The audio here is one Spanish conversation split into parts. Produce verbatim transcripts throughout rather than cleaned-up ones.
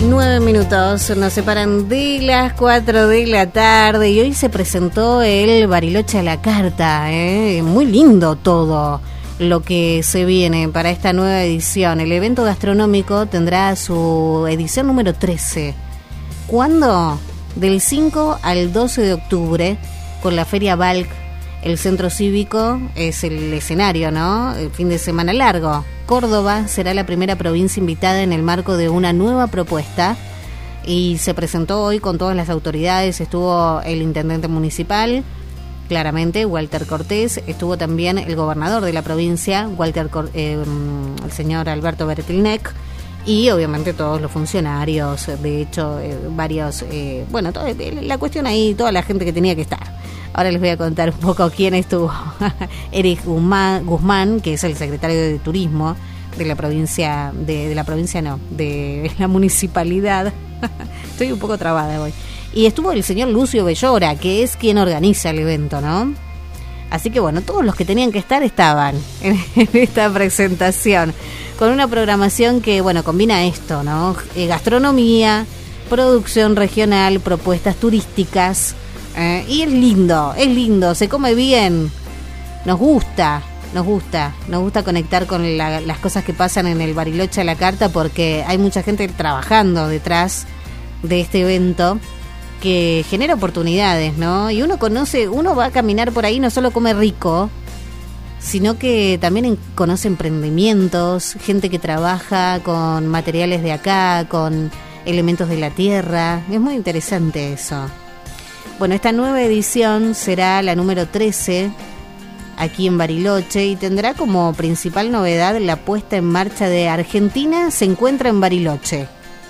Nueve minutos nos separan de las cuatro de la tarde y hoy se presentó el Bariloche a la carta, ¿eh? Muy lindo todo lo que se viene para esta nueva edición. El evento gastronómico tendrá su edición número trece. ¿Cuándo? Del cinco al doce de octubre, con la Feria Balc. El centro cívico es el escenario, ¿no? El fin de semana largo. Córdoba será la primera provincia invitada en el marco de una nueva propuesta y se presentó hoy con todas las autoridades. Estuvo el intendente municipal, claramente, Walter Cortés. Estuvo también el gobernador de la provincia, Walter Cor- eh, el señor Alberto Beretilnec, y obviamente todos los funcionarios, de hecho, eh, varios, eh, bueno, todo, la cuestión ahí, toda la gente que tenía que estar. Ahora les voy a contar un poco quién estuvo. Eric Guzmán, Guzmán, que es el secretario de Turismo de la provincia, de, de la provincia no, de la municipalidad. Estoy un poco trabada hoy. Y estuvo el señor Lucio Bellora, que es quien organiza el evento, ¿no? Así que bueno, todos los que tenían que estar estaban en, en esta presentación, con una programación que, bueno, combina esto, ¿no? Eh, gastronomía, producción regional, propuestas turísticas. Eh, y es lindo, es lindo, se come bien, nos gusta, nos gusta, nos gusta conectar con la, las cosas que pasan en el Bariloche a la carta, porque hay mucha gente trabajando detrás de este evento que genera oportunidades, ¿no? Y uno conoce, uno va a caminar por ahí, no solo come rico, sino que también en, conoce emprendimientos, gente que trabaja con materiales de acá, con elementos de la tierra. Es muy interesante eso. Bueno, esta nueva edición será la número trece aquí en Bariloche y tendrá como principal novedad la puesta en marcha de Argentina se encuentra en Bariloche.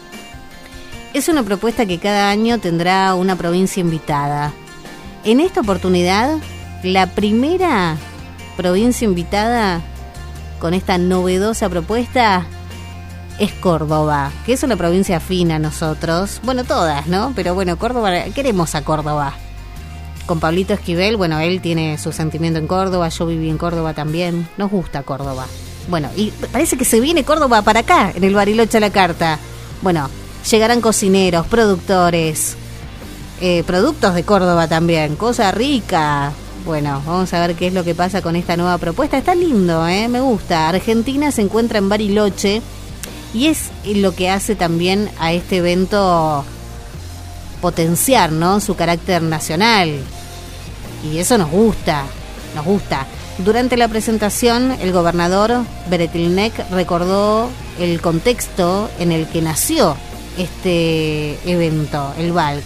Es una propuesta que cada año tendrá una provincia invitada. En esta oportunidad, la primera provincia invitada con esta novedosa propuesta es Córdoba, que es una provincia afina a nosotros. Bueno, todas, ¿no? Pero bueno, Córdoba, queremos a Córdoba. Con Pablito Esquivel, bueno, él tiene su sentimiento en Córdoba, yo viví en Córdoba también. Nos gusta Córdoba. Bueno, y parece que se viene Córdoba para acá, en el Bariloche a la carta. Bueno, llegarán cocineros, productores, eh, productos de Córdoba también, cosa rica. Bueno, vamos a ver qué es lo que pasa con esta nueva propuesta. Está lindo, ¿eh? Me gusta. Argentina se encuentra en Bariloche. Y es lo que hace también a este evento potenciar, ¿no?, su carácter nacional. Y eso nos gusta, nos gusta. Durante la presentación, el gobernador Beretilnec recordó el contexto en el que nació este evento, el Balc.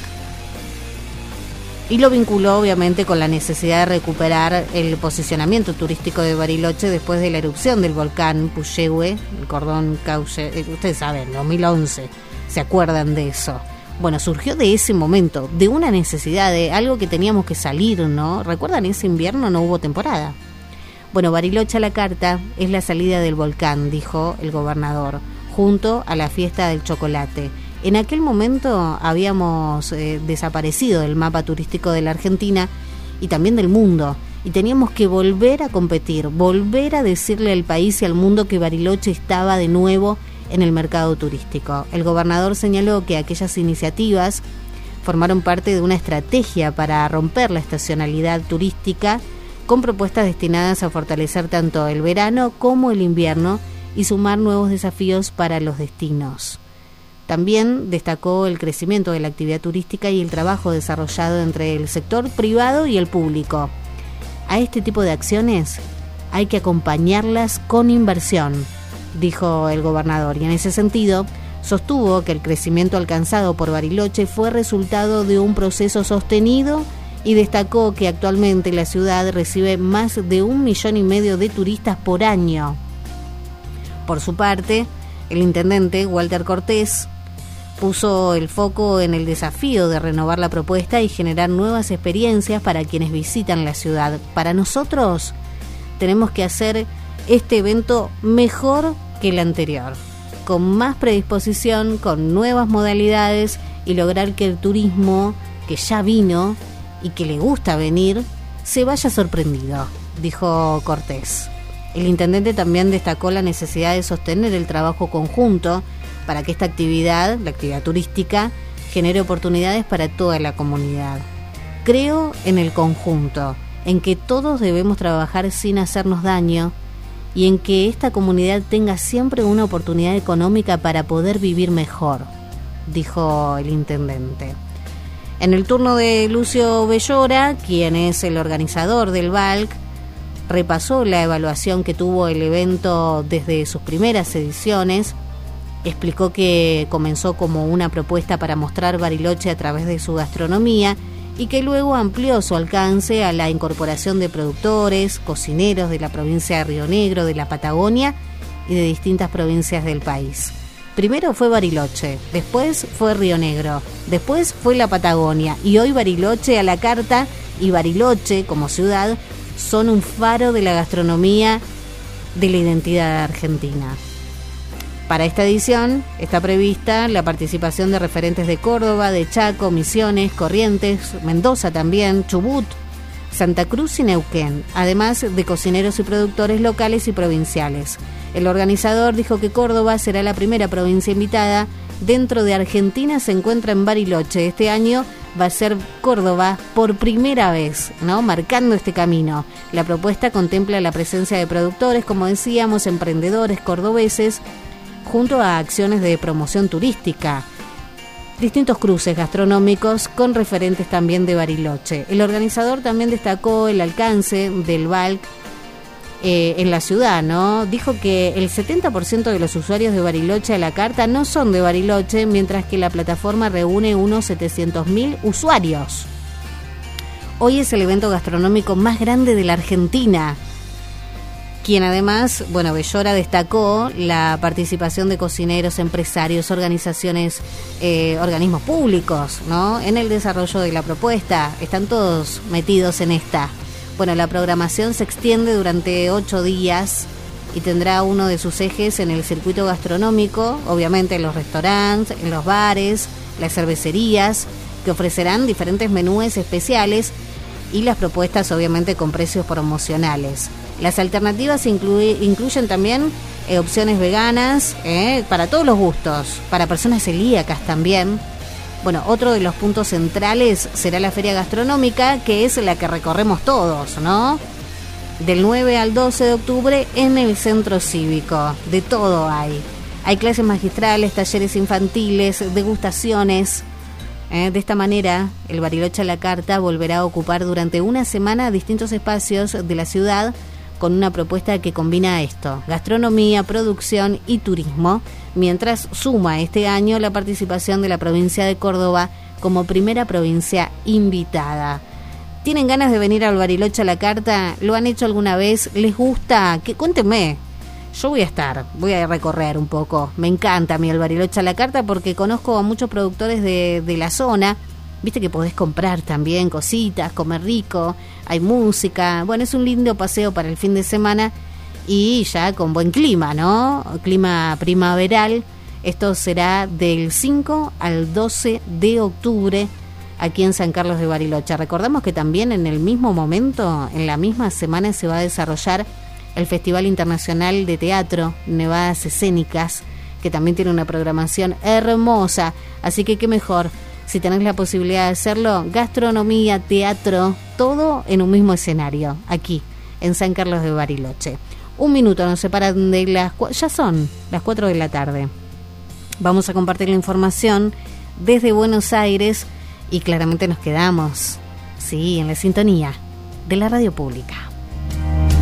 Y lo vinculó obviamente con la necesidad de recuperar el posicionamiento turístico de Bariloche después de la erupción del volcán Puyehue, el cordón Cauche, ustedes saben, dos mil once, ¿se acuerdan de eso? Bueno, surgió de ese momento, de una necesidad, de algo que teníamos que salir, ¿no? ¿Recuerdan? Ese invierno no hubo temporada. Bueno, Bariloche a la carta es la salida del volcán, dijo el gobernador, junto a la fiesta del chocolate. En aquel momento habíamos eh, desaparecido del mapa turístico de la Argentina y también del mundo, y teníamos que volver a competir, volver a decirle al país y al mundo que Bariloche estaba de nuevo en el mercado turístico. El gobernador señaló que aquellas iniciativas formaron parte de una estrategia para romper la estacionalidad turística, con propuestas destinadas a fortalecer tanto el verano como el invierno y sumar nuevos desafíos para los destinos. También destacó el crecimiento de la actividad turística y el trabajo desarrollado entre el sector privado y el público. A este tipo de acciones hay que acompañarlas con inversión, dijo el gobernador, y en ese sentido sostuvo que el crecimiento alcanzado por Bariloche fue resultado de un proceso sostenido y destacó que actualmente la ciudad recibe más de un millón y medio de turistas por año. Por su parte, el intendente Walter Cortés puso el foco en el desafío de renovar la propuesta y generar nuevas experiencias para quienes visitan la ciudad. Para nosotros tenemos que hacer este evento mejor que el anterior, con más predisposición, con nuevas modalidades y lograr que el turismo que ya vino y que le gusta venir se vaya sorprendido, dijo Cortés. El intendente también destacó la necesidad de sostener el trabajo conjunto para que esta actividad, la actividad turística, genere oportunidades para toda la comunidad. Creo en el conjunto, en que todos debemos trabajar sin hacernos daño y en que esta comunidad tenga siempre una oportunidad económica para poder vivir mejor, dijo el intendente. En el turno de Lucio Bellora, quien es el organizador del V A L C, repasó la evaluación que tuvo el evento desde sus primeras ediciones. Explicó que comenzó como una propuesta para mostrar Bariloche a través de su gastronomía y que luego amplió su alcance a la incorporación de productores, cocineros de la provincia de Río Negro, de la Patagonia y de distintas provincias del país. Primero fue Bariloche, después fue Río Negro, después fue la Patagonia y hoy Bariloche a la carta, y Bariloche como ciudad son un faro de la gastronomía de la identidad argentina. Para esta edición está prevista la participación de referentes de Córdoba, de Chaco, Misiones, Corrientes, Mendoza también, Chubut, Santa Cruz y Neuquén, además de cocineros y productores locales y provinciales. El organizador dijo que Córdoba será la primera provincia invitada. Dentro de Argentina se encuentra en Bariloche. Este año va a ser Córdoba por primera vez, ¿no? Marcando este camino. La propuesta contempla la presencia de productores, como decíamos, emprendedores cordobeses, junto a acciones de promoción turística, distintos cruces gastronómicos con referentes también de Bariloche. El organizador también destacó el alcance del V A L C eh, en la ciudad, ¿no? Dijo que el setenta por ciento de los usuarios de Bariloche a la carta no son de Bariloche, mientras que la plataforma reúne unos setecientos mil usuarios. Hoy es el evento gastronómico más grande de la Argentina, quien además, bueno, Bellora destacó la participación de cocineros, empresarios, organizaciones, eh, organismos públicos, ¿no? En el desarrollo de la propuesta. Están todos metidos en esta. Bueno, la programación se extiende durante ocho días y tendrá uno de sus ejes en el circuito gastronómico, obviamente en los restaurantes, en los bares, las cervecerías, que ofrecerán diferentes menúes especiales y las propuestas obviamente con precios promocionales. Las alternativas incluye, incluyen también eh, opciones veganas eh, para todos los gustos, para personas celíacas también. Bueno, otro de los puntos centrales será la feria gastronómica, que es la que recorremos todos, ¿no? Del nueve al doce de octubre en el Centro Cívico. De todo hay. Hay clases magistrales, talleres infantiles, degustaciones. Eh, de esta manera, el Bariloche a la carta volverá a ocupar durante una semana distintos espacios de la ciudad con una propuesta que combina esto, gastronomía, producción y turismo, mientras suma este año la participación de la provincia de Córdoba como primera provincia invitada. ¿Tienen ganas de venir al Bariloche a la carta? ¿Lo han hecho alguna vez? ¿Les gusta? ¿Qué? Cuéntenme. Yo voy a estar, voy a recorrer un poco. Me encanta a mí el Bariloche a la carta porque conozco a muchos productores de, de la zona. Viste que podés comprar también cositas, comer rico, hay música. Bueno, es un lindo paseo para el fin de semana y ya con buen clima, ¿no? Clima primaveral. Esto será del cinco al doce de octubre aquí en San Carlos de Bariloche. Recordamos que también en el mismo momento, en la misma semana, se va a desarrollar el Festival Internacional de Teatro Nevadas Escénicas, que también tiene una programación hermosa. Así que qué mejor, si tenés la posibilidad de hacerlo, gastronomía, teatro, todo en un mismo escenario, aquí, en San Carlos de Bariloche. Un minuto nos separan de las... ya son las cuatro de la tarde. Vamos a compartir la información desde Buenos Aires y claramente nos quedamos, sí, en la sintonía de la radio pública.